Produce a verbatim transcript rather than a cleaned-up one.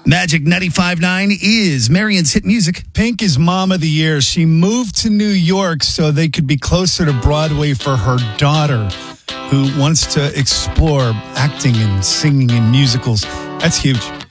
Magic ninety-five point nine is Marion's hit music. Pink is Mom of the Year. She moved to New York so they could be closer to Broadway for her daughter, who wants to explore acting and singing in musicals. That's huge.